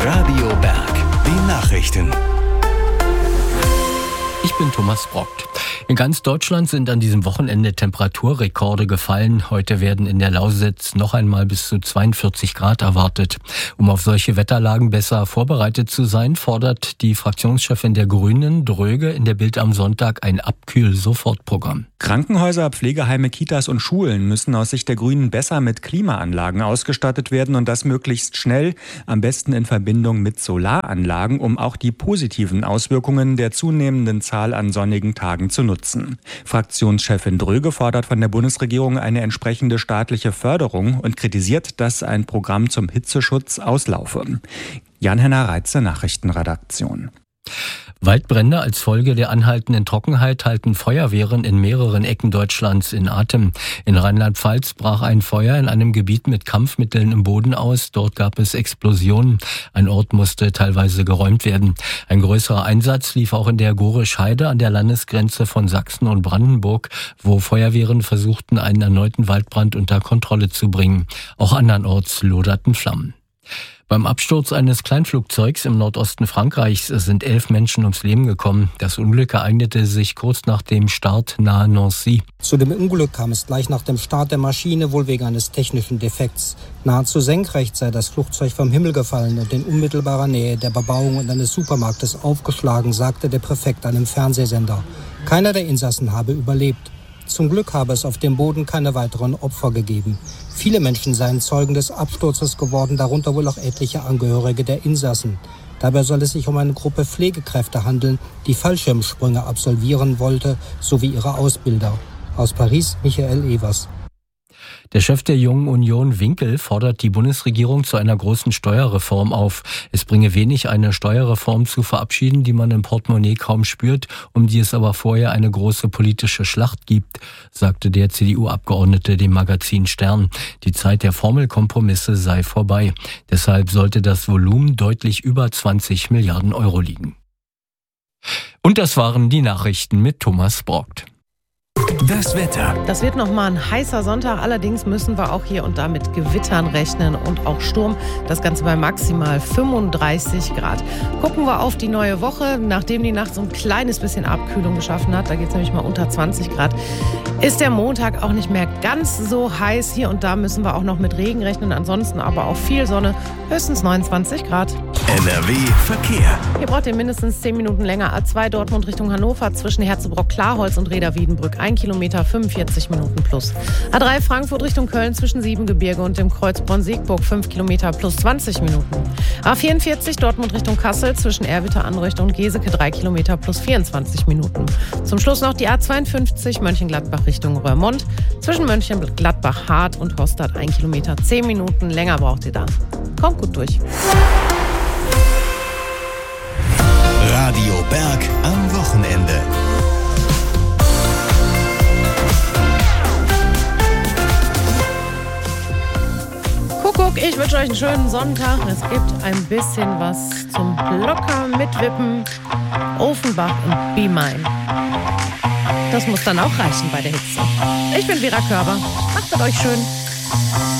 Radio Berg, die Nachrichten. Ich bin Thomas Brockt. In ganz Deutschland sind an diesem Wochenende Temperaturrekorde gefallen. Heute werden in der Lausitz noch einmal bis zu 42 Grad erwartet. Um auf solche Wetterlagen besser vorbereitet zu sein, fordert die Fraktionschefin der Grünen, Dröge, in der Bild am Sonntag ein Abkühl-Sofortprogramm. Krankenhäuser, Pflegeheime, Kitas und Schulen müssen aus Sicht der Grünen besser mit Klimaanlagen ausgestattet werden und das möglichst schnell, am besten in Verbindung mit Solaranlagen, um auch die positiven Auswirkungen der zunehmenden Zahl an sonnigen Tagen zu nutzen. Fraktionschefin Dröge fordert von der Bundesregierung eine entsprechende staatliche Förderung und kritisiert, dass ein Programm zum Hitzeschutz auslaufe. Jan-Henner Reitze, Nachrichtenredaktion. Waldbrände als Folge der anhaltenden Trockenheit halten Feuerwehren in mehreren Ecken Deutschlands in Atem. In Rheinland-Pfalz brach ein Feuer in einem Gebiet mit Kampfmitteln im Boden aus. Dort gab es Explosionen. Ein Ort musste teilweise geräumt werden. Ein größerer Einsatz lief auch in der Gorisch-Heide an der Landesgrenze von Sachsen und Brandenburg, wo Feuerwehren versuchten, einen erneuten Waldbrand unter Kontrolle zu bringen. Auch andernorts loderten Flammen. Beim Absturz eines Kleinflugzeugs im Nordosten Frankreichs sind 11 Menschen ums Leben gekommen. Das Unglück ereignete sich kurz nach dem Start nahe Nancy. Zu dem Unglück kam es gleich nach dem Start der Maschine, wohl wegen eines technischen Defekts. Nahezu senkrecht sei das Flugzeug vom Himmel gefallen und in unmittelbarer Nähe der Bebauung und eines Supermarktes aufgeschlagen, sagte der Präfekt einem Fernsehsender. Keiner der Insassen habe überlebt. Zum Glück habe es auf dem Boden keine weiteren Opfer gegeben. Viele Menschen seien Zeugen des Absturzes geworden, darunter wohl auch etliche Angehörige der Insassen. Dabei soll es sich um eine Gruppe Pflegekräfte handeln, die Fallschirmsprünge absolvieren wollte, sowie ihre Ausbilder. Aus Paris, Michael Evers. Der Chef der Jungen Union, Winkel, fordert die Bundesregierung zu einer großen Steuerreform auf. Es bringe wenig, eine Steuerreform zu verabschieden, die man im Portemonnaie kaum spürt, um die es aber vorher eine große politische Schlacht gibt, sagte der CDU-Abgeordnete dem Magazin Stern. Die Zeit der Formelkompromisse sei vorbei. Deshalb sollte das Volumen deutlich über 20 Milliarden Euro liegen. Und das waren die Nachrichten mit Thomas Brockt. Das Wetter. Das wird nochmal ein heißer Sonntag. Allerdings müssen wir auch hier und da mit Gewittern rechnen und auch Sturm. Das Ganze bei maximal 35 Grad. Gucken wir auf die neue Woche. Nachdem die Nacht so ein kleines bisschen Abkühlung geschaffen hat, da geht es nämlich mal unter 20 Grad, ist der Montag auch nicht mehr ganz so heiß. Hier und da müssen wir auch noch mit Regen rechnen. Ansonsten aber auch viel Sonne, höchstens 29 Grad. NRW Verkehr. Ihr braucht ihr mindestens 10 Minuten länger. A2 Dortmund Richtung Hannover zwischen Herzebrock-Klarholz und Reda-Wiedenbrück. 1 Kilometer, 45 Minuten plus. A3 Frankfurt Richtung Köln zwischen Siebengebirge und dem Kreuz Bonn-Siegburg 5 Kilometer plus 20 Minuten. A44 Dortmund Richtung Kassel zwischen Erwitte-Anrichte und Geseke 3 Kilometer plus 24 Minuten. Zum Schluss noch die A52 Mönchengladbach Richtung Roermond zwischen Mönchengladbach-Hart und Hostad 1 Kilometer 10 Minuten. Länger braucht ihr da. Kommt gut durch. Radio Berg am Wochenende. Kuckuck, ich wünsche euch einen schönen Sonntag. Es gibt ein bisschen was zum locker mitwippen. Offenbach und Be Mine. Das muss dann auch reichen bei der Hitze. Ich bin Vera Körber. Macht es euch schön.